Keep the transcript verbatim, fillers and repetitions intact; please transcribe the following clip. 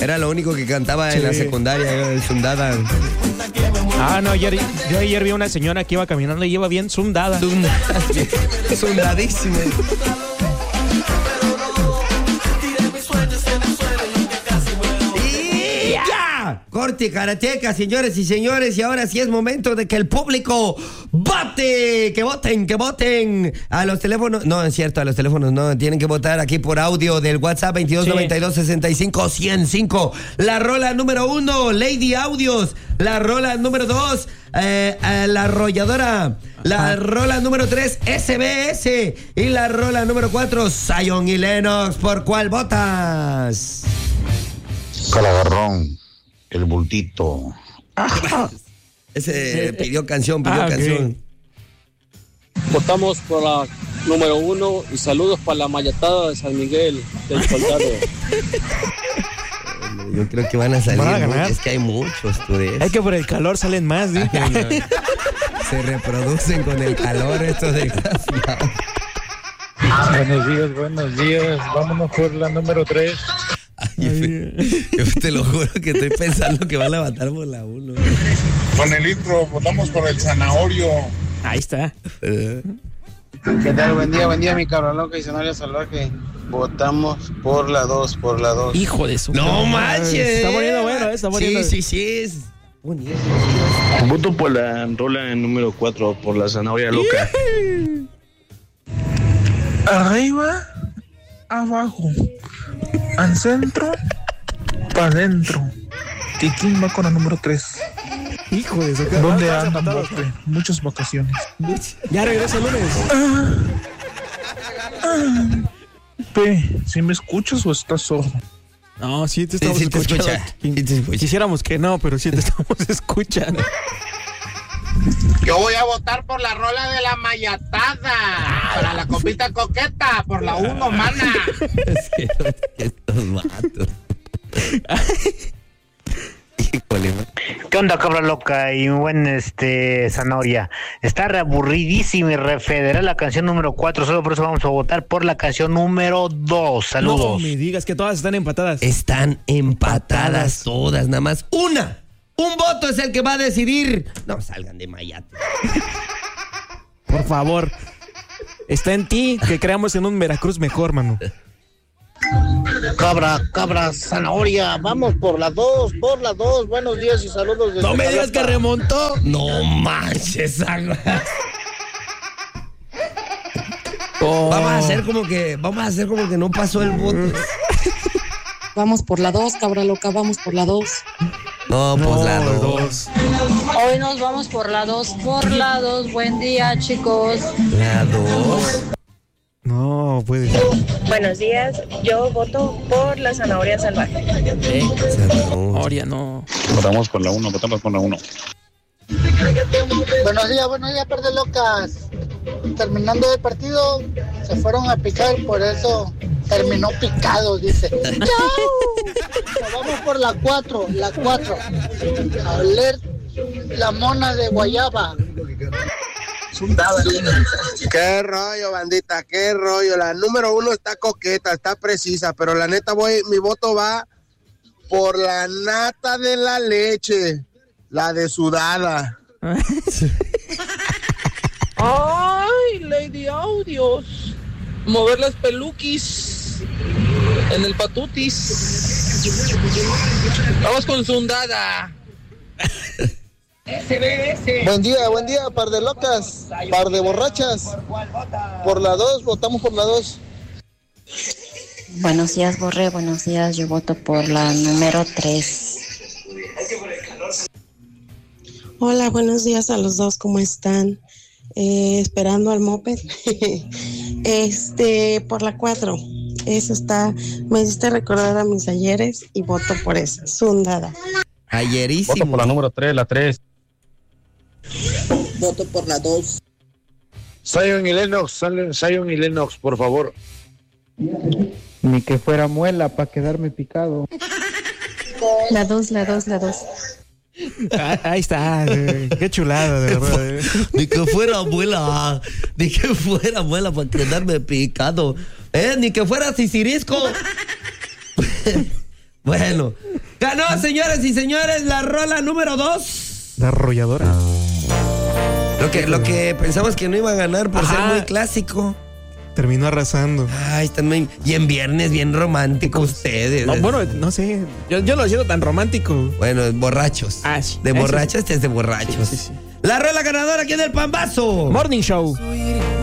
Era lo único que cantaba sí. en la secundaria, el Zundada. Ah, no, ayer, yo ayer vi a una señora que iba caminando y iba bien zundada. Zundadísima. Corte karateca, señores y señores, y ahora sí es momento de que el público vote, que voten, que voten a los teléfonos, no, es cierto, a los teléfonos no, tienen que votar aquí por audio del WhatsApp veintidós noventa y dos sesenta y cinco ciento cinco, la rola número uno, Lady Audios, la rola número dos, eh, eh, La Arrolladora, la Ajá. rola número tres, S B S, y la rola número cuatro, Zion y Lennox. ¿Por cuál votas? Calagarrón. El bultito. Ese pidió canción, pidió ah, canción. Okay. Votamos por la número uno y saludos para la mayatada de San Miguel del Soldado. Yo creo que van a salir. ¿Van a ganar? Es que hay muchos, tú ves. Es que por el calor salen más, ¿sí? Ay, no. Se reproducen con el calor estos desgraciados. Buenos días, buenos días. Vámonos por la número tres. Ay, yo, yo te lo juro que estoy pensando que van a votar por la uno. Con el intro, votamos por el zanahorio. Ahí está. ¿Qué tal? Buen día, buen día, mi cabrón loco y zanahoria salvaje. Votamos por la dos, por la dos. Hijo de su. No manches. Está poniendo bueno, está poniendo. Sí, sí, sí. Es bonito. Voto por la rola número cuatro, por la zanahoria loca. Arriba, abajo. Al centro, para adentro. Tiquín va con la número tres. Hijo de su. ¿Dónde andan, Bote? Muchas vacaciones. Ya regresa el lunes. Ah, ah. Pe, ¿sí me escuchas o estás sordo? No, sí te estamos sí, sí te escuchando. Escucha. Sí te escucha. Quisiéramos que no, pero sí te estamos escuchando. Yo voy a votar por la rola de la mayatada. Para la copita coqueta, por la uno, mana. Estos vatos. ¿Qué onda, cabra loca y buen este zanahoria? Está reaburridísima y refederal la canción número cuatro, solo por eso vamos a votar por la canción número dos. Saludos. No me digas que todas están empatadas. Están empatadas todas, nada más una. Un voto es el que va a decidir. No salgan de mayate. Por favor. Está en ti que creamos en un Veracruz mejor, mano. Cabra, cabra, zanahoria, vamos por la dos, por la dos. Buenos días y saludos. Desde no me digas que remontó. No manches, oh. Vamos a hacer como que, vamos a hacer como que no pasó el voto. Vamos por la dos, cabra loca, vamos por la dos. No, pues no, la dos. Hoy nos vamos por la dos, por la dos. Buen día, chicos. La dos. No, puede ser. Buenos días, yo voto por la zanahoria salvaje. ¿Eh? Zanahoria, no. Votamos por la uno, votamos por la uno. Buenos días, buenos días, perder locas. Terminando el partido, se fueron a picar, por eso terminó picado, dice. ¡Chao! Vamos por la cuatro, la cuatro. A oler la mona de guayaba. Qué rollo, bandita, qué rollo. La número uno está coqueta, está precisa, pero la neta voy, mi voto va por la nata de la leche, la de sudada. Ay, Lady Audios, mover las peluquis en el patutis. Vamos con sundada. S B S. Buen día, buen día, par de locas, par de borrachas. Por la dos, votamos por la dos. Buenos días, Borré, buenos días. Yo voto por la número tres. Hola, buenos días a los dos, ¿cómo están? Eh, esperando al moped. este, por la cuatro. Eso está, me hiciste recordar a mis ayeres y voto por eso. Zundada. Ayerísimo. Voto por la número tres, la tres. Voto por la dos. Zion y Lennox, Zion y Lennox, por favor. Ni que fuera muela para quedarme picado. La dos, la dos, la dos. Ah, ahí está, eh, qué chulada, de verdad. Ni que fuera abuela, ni que fuera abuela para quedarme picado. Eh, ni que fuera sisirisco. Bueno, Ganó, señoras y señores, la rola número dos. La arrolladora. Lo que, lo que pensamos que no iba a ganar por Ajá. ser muy clásico. Terminó arrasando. Ay, están muy... Y en viernes bien románticos ustedes. No, bueno, no sé. Yo, yo no lo siento tan romántico. Bueno, borrachos. Ah, sí. De Eso borrachos, sí. este es de borrachos. Sí, sí, sí. La rola ganadora aquí en el Pambazo. Morning Show.